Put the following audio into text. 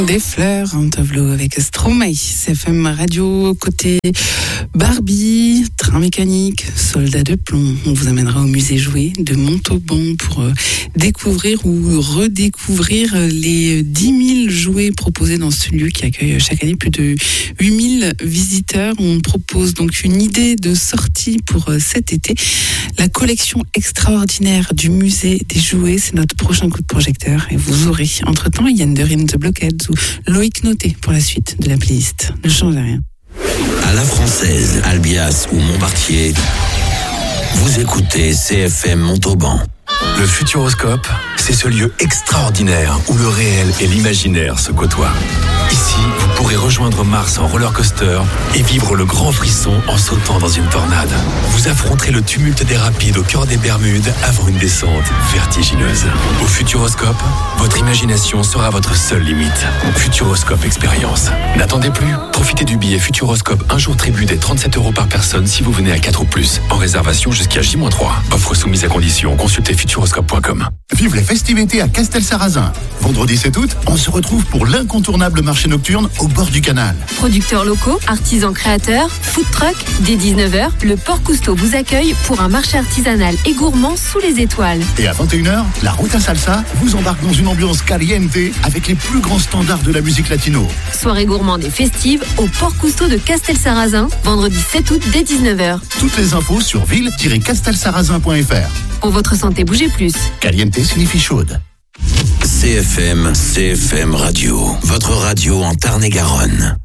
Des fleurs, un tableau avec Stromae, CFM Radio, côté Barbie, train mécanique, soldat de plomb. On vous amènera au musée Jouet de Montauban pour découvrir ou redécouvrir les 10 000 jouets proposés dans ce lieu qui accueille chaque année plus de 8 000 visiteurs. On propose donc une idée de sortie pour cet été. La collection extraordinaire du musée des jouets, c'est notre prochain coup de projecteur. Et vous aurez entre-temps Yann de Rim The Blockheads ou Loïc Noté pour la suite de la playlist. Ne changez rien. À la Française, Albias ou Montbartier, vous écoutez CFM Montauban. Le Futuroscope, c'est ce lieu extraordinaire où le réel et l'imaginaire se côtoient. Ici, vous pourrez rejoindre Mars en roller coaster et vivre le grand frisson en sautant dans une tornade. Vous affronterez le tumulte des rapides au cœur des Bermudes avant une descente vertigineuse. Au Futuroscope, votre imagination sera votre seule limite. Futuroscope Expérience. N'attendez plus. Profitez du billet Futuroscope un jour tribu des 37 € par personne si vous venez à 4 ou plus. En réservation jusqu'à J-3. Offre soumise à condition. Consultez futuroscope.com. Vive les festivités à Castelsarrasin. Vendredi 7 août, on se retrouve pour l'incontournable marché nocturne au bord du canal. Producteurs locaux, artisans créateurs, food truck, dès 19h, le Port Cousteau vous accueille pour un marché artisanal et gourmand sous les étoiles. Et à 21h, la Ruta Salsa vous embarque dans une ambiance caliente avec les plus grands standards de la musique latino. Soirée gourmande et festive au Port Cousteau de Castelsarrasin, vendredi 7 août dès 19h. Toutes les infos sur ville-castelsarrasin.fr. Pour votre santé, bougez plus. Caliente signifie chaude. CFM Radio, votre radio en Tarn-et-Garonne.